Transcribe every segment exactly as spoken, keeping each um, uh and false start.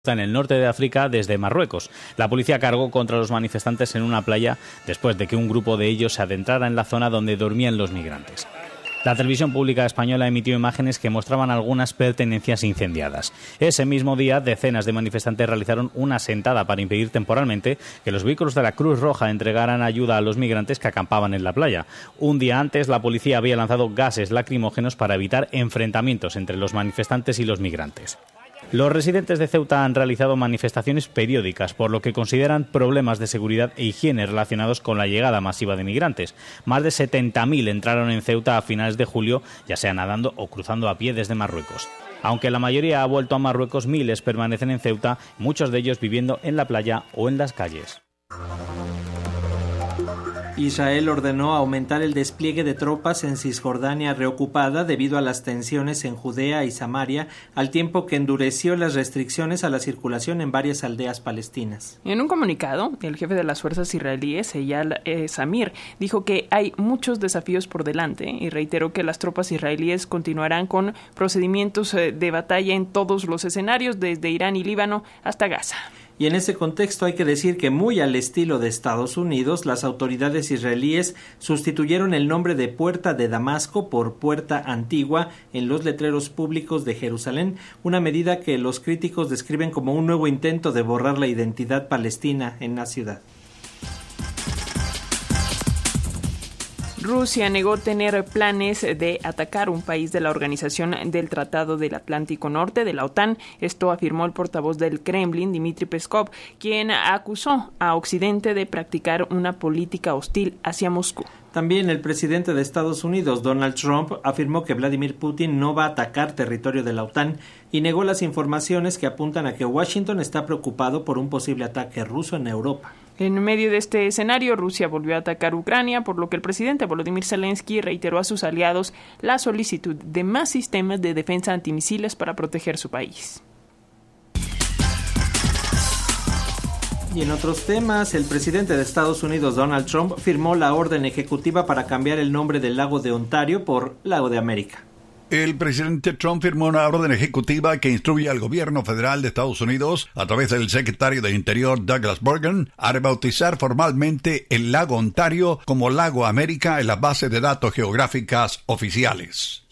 en el norte de África desde Marruecos. La policía cargó contra los manifestantes en una playa después de que un grupo de ellos se adentrara en la zona donde dormían los migrantes. La televisión pública española emitió imágenes que mostraban algunas pertenencias incendiadas. Ese mismo día, decenas de manifestantes realizaron una sentada para impedir temporalmente que los vehículos de la Cruz Roja entregaran ayuda a los migrantes que acampaban en la playa. Un día antes, la policía había lanzado gases lacrimógenos para evitar enfrentamientos entre los manifestantes y los migrantes. Los residentes de Ceuta han realizado manifestaciones periódicas por lo que consideran problemas de seguridad e higiene relacionados con la llegada masiva de migrantes. Más de setenta mil entraron en Ceuta a finales de julio, ya sea nadando o cruzando a pie desde Marruecos. Aunque la mayoría ha vuelto a Marruecos, miles permanecen en Ceuta, muchos de ellos viviendo en la playa o en las calles. Israel ordenó aumentar el despliegue de tropas en Cisjordania reocupada debido a las tensiones en Judea y Samaria, al tiempo que endureció las restricciones a la circulación en varias aldeas palestinas. En un comunicado, el jefe de las fuerzas israelíes, Eyal eh, Zamir, dijo que hay muchos desafíos por delante y reiteró que las tropas israelíes continuarán con procedimientos eh, de batalla en todos los escenarios, desde Irán y Líbano hasta Gaza. Y en ese contexto hay que decir que, muy al estilo de Estados Unidos, las autoridades israelíes sustituyeron el nombre de Puerta de Damasco por Puerta Antigua en los letreros públicos de Jerusalén, una medida que los críticos describen como un nuevo intento de borrar la identidad palestina en la ciudad. Rusia negó tener planes de atacar un país de la Organización del Tratado del Atlántico Norte, de la OTAN. Esto afirmó el portavoz del Kremlin, Dmitry Peskov, quien acusó a Occidente de practicar una política hostil hacia Moscú. También el presidente de Estados Unidos, Donald Trump, afirmó que Vladimir Putin no va a atacar territorio de la OTAN y negó las informaciones que apuntan a que Washington está preocupado por un posible ataque ruso en Europa. En medio de este escenario, Rusia volvió a atacar Ucrania, por lo que el presidente Volodymyr Zelensky reiteró a sus aliados la solicitud de más sistemas de defensa antimisiles para proteger su país. Y en otros temas, el presidente de Estados Unidos, Donald Trump, firmó la orden ejecutiva para cambiar el nombre del lago de Ontario por Lago de América. El presidente Trump firmó una orden ejecutiva que instruye al gobierno federal de Estados Unidos, a través del secretario de Interior Douglas Burgum, a rebautizar formalmente el lago Ontario como Lago América en las bases de datos geográficas oficiales.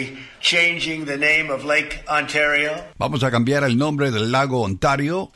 Vamos a cambiar el nombre del lago Ontario,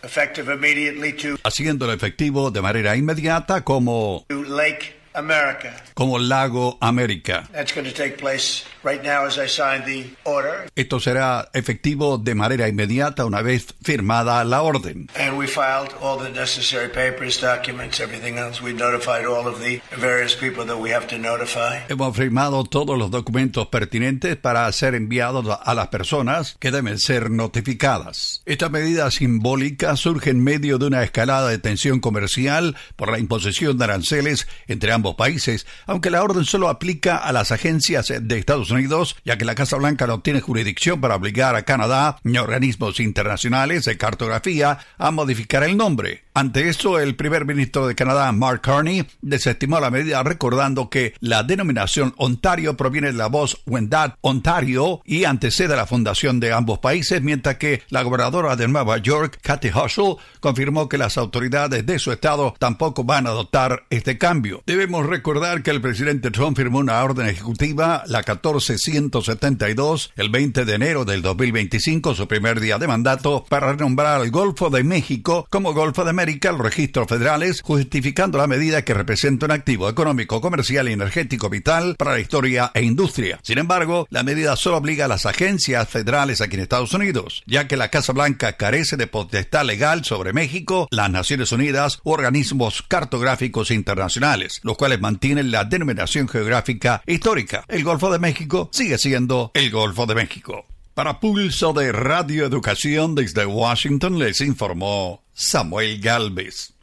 haciéndolo efectivo de manera inmediata como Lake America. Como Lago América. That's going to take place right now as I sign the order. Esto será efectivo de manera inmediata una vez firmada la orden. And we filed all the necessary papers, documents, everything else. We notified all of the various people that we have to notify. Hemos firmado todos los documentos pertinentes para ser enviados a las personas que deben ser notificadas. Esta medida simbólica surge en medio de una escalada de tensión comercial por la imposición de aranceles entre ambos ambos países, aunque la orden solo aplica a las agencias de Estados Unidos, ya que la Casa Blanca no tiene jurisdicción para obligar a Canadá ni organismos internacionales de cartografía a modificar el nombre. Ante esto, el primer ministro de Canadá, Mark Carney, desestimó la medida recordando que la denominación Ontario proviene de la voz Wendat Ontario y antecede a la fundación de ambos países, mientras que la gobernadora de Nueva York, Kathy Hochul, confirmó que las autoridades de su estado tampoco van a adoptar este cambio. Debemos recordar que el presidente Trump firmó una orden ejecutiva, la catorce ciento setenta y dos, el veinte de enero del dos mil veinticinco, su primer día de mandato, para renombrar al Golfo de México como Golfo de América, los registros federales, justificando la medida que representa un activo económico, comercial y energético vital para la historia e industria. Sin embargo, la medida solo obliga a las agencias federales aquí en Estados Unidos, ya que la Casa Blanca carece de potestad legal sobre México, las Naciones Unidas u organismos cartográficos internacionales, los cuales mantienen la denominación geográfica histórica. El Golfo de México sigue siendo el Golfo de México. Para Pulso de Radio Educación desde Washington les informó Samuel Galvez.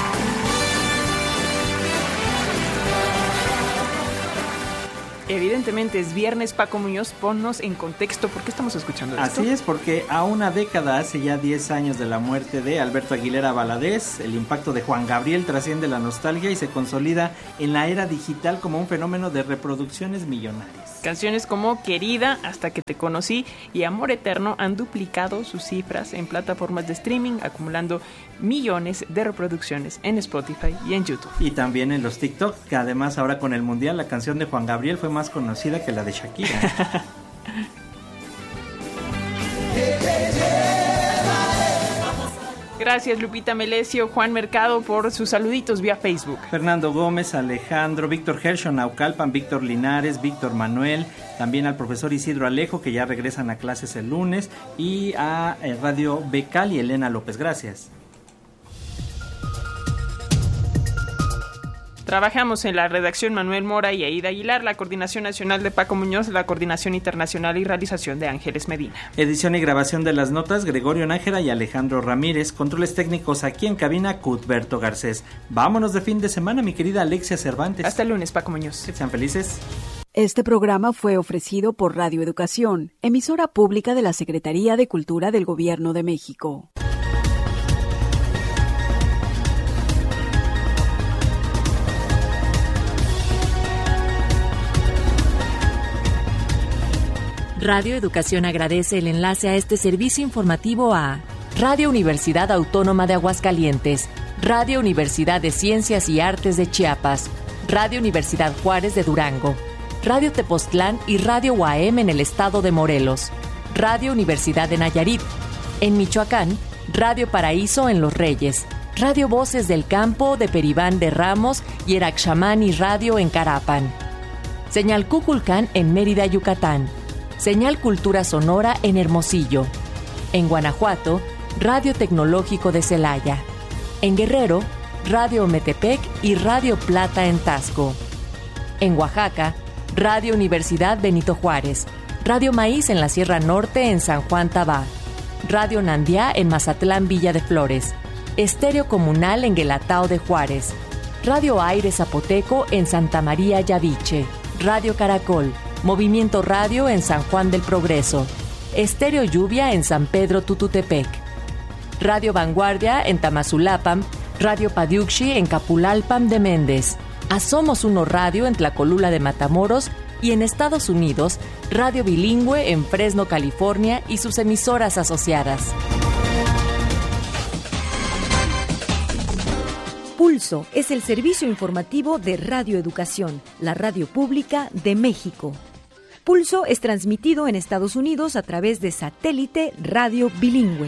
Evidentemente evidentemente es viernes. Paco Muñoz, ponnos en contexto, ¿por qué estamos escuchando esto? Así es, porque a una década, hace ya diez años de la muerte de Alberto Aguilera Valadez, el impacto de Juan Gabriel trasciende la nostalgia y se consolida en la era digital como un fenómeno de reproducciones millonarias. Canciones como Querida, Hasta que te conocí y Amor Eterno han duplicado sus cifras en plataformas de streaming, acumulando millones de reproducciones en Spotify y en YouTube. Y también en los TikTok, que además ahora con el Mundial la canción de Juan Gabriel fue más conocida que la de Shakira. Gracias Lupita Melesio, Juan Mercado por sus saluditos vía Facebook. Fernando Gómez, Alejandro, Víctor Hershon, Naucalpan, Víctor Linares, Víctor Manuel, también al profesor Isidro Alejo, que ya regresan a clases el lunes, y a Radio Becal y Elena López. Gracias. Trabajamos en la redacción Manuel Mora y Aida Aguilar, la coordinación nacional de Paco Muñoz, la coordinación internacional y realización de Ángeles Medina. Edición y grabación de las notas, Gregorio Nájera y Alejandro Ramírez. Controles técnicos aquí en cabina, Cuthberto Garcés. Vámonos de fin de semana, mi querida Alexia Cervantes. Hasta el lunes, Paco Muñoz. Que sean felices. Este programa fue ofrecido por Radio Educación, emisora pública de la Secretaría de Cultura del Gobierno de México. Radio Educación agradece el enlace a este servicio informativo a Radio Universidad Autónoma de Aguascalientes, Radio Universidad de Ciencias y Artes de Chiapas, Radio Universidad Juárez de Durango, Radio Tepoztlán y Radio U A M en el estado de Morelos, Radio Universidad de Nayarit, en Michoacán, Radio Paraíso en Los Reyes, Radio Voces del Campo de Peribán de Ramos y Eraxamani Radio en Carapan, Señal Cuculcán en Mérida, Yucatán, Señal Cultura Sonora en Hermosillo. En Guanajuato, Radio Tecnológico de Celaya. En Guerrero, Radio Metepec y Radio Plata en Tasco. En Oaxaca, Radio Universidad Benito Juárez. Radio Maíz en la Sierra Norte en San Juan Tabá. Radio Nandiá en Mazatlán Villa de Flores. Estéreo Comunal en Guelatao de Juárez. Radio Aire Zapoteco en Santa María Yaviche. Radio Caracol. Movimiento Radio en San Juan del Progreso, Estéreo Lluvia en San Pedro Tututepec, Radio Vanguardia en Tamazulapam, Radio Padiuxi en Capulalpam de Méndez, Asomos Uno Radio en Tlacolula de Matamoros y en Estados Unidos, Radio Bilingüe en Fresno, California y sus emisoras asociadas. Pulso es el servicio informativo de Radio Educación, la radio pública de México. Pulso es transmitido en Estados Unidos a través de satélite Radio Bilingüe.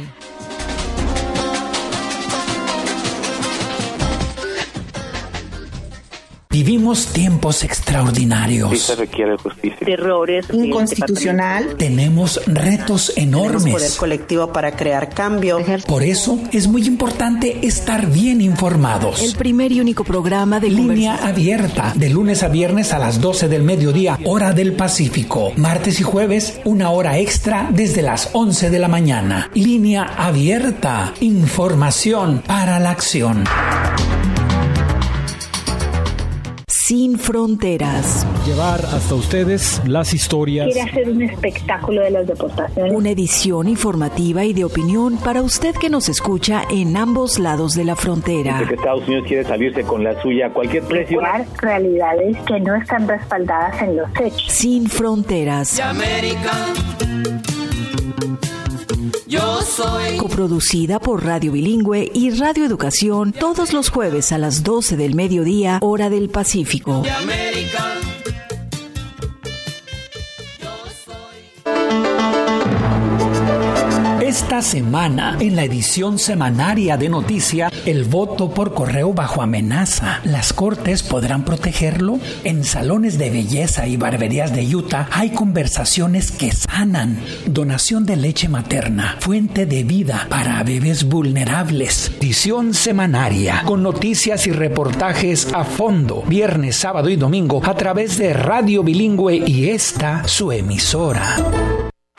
Vivimos tiempos extraordinarios. Sí se requiere justicia. Terrores inconstitucional. Tenemos retos enormes. Tenemos poder colectivo para crear cambio. Por eso es muy importante estar bien informados. El primer y único programa de Línea Abierta, de lunes a viernes a las doce del mediodía, hora del Pacífico. Martes y jueves, una hora extra desde las once de la mañana. Línea Abierta, información para la acción. Sin fronteras. Llevar hasta ustedes las historias. Quiere hacer un espectáculo de las deportaciones. Una edición informativa y de opinión para usted que nos escucha en ambos lados de la frontera. Porque Estados Unidos quiere salirse con la suya a cualquier precio. Realidades que no están respaldadas en los hechos. Sin fronteras. Yo soy. Coproducida por Radio Bilingüe y Radio Educación todos los jueves a las doce del mediodía, hora del Pacífico. De América. Esta semana, en la edición semanaria de Noticia, el voto por correo bajo amenaza. ¿Las cortes podrán protegerlo? En salones de belleza y barberías de Utah hay conversaciones que sanan. Donación de leche materna, fuente de vida para bebés vulnerables. Edición semanaria, con noticias y reportajes a fondo, viernes, sábado y domingo, a través de Radio Bilingüe y esta, su emisora.